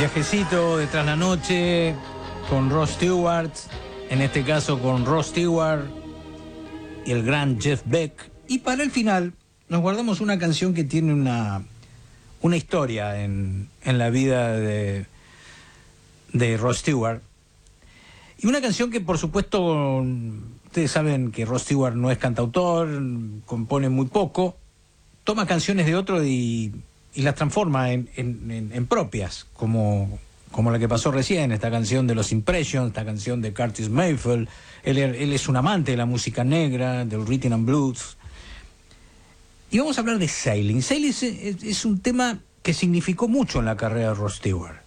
Viajecito de tras la noche con Rod Stewart, en este caso con Rod Stewart y el gran Jeff Beck. Y para el final nos guardamos una canción que tiene una historia en la vida de Rod Stewart. Y una canción que, por supuesto, ustedes saben que Rod Stewart no es cantautor, compone muy poco, toma canciones de otro y las transforma en propias, como la que pasó recién, esta canción de los Impressions, esta canción de Curtis Mayfield. Él es un amante de la música negra, del rhythm and blues. Y vamos a hablar de Sailing. Sailing es un tema que significó mucho en la carrera de Rod Stewart.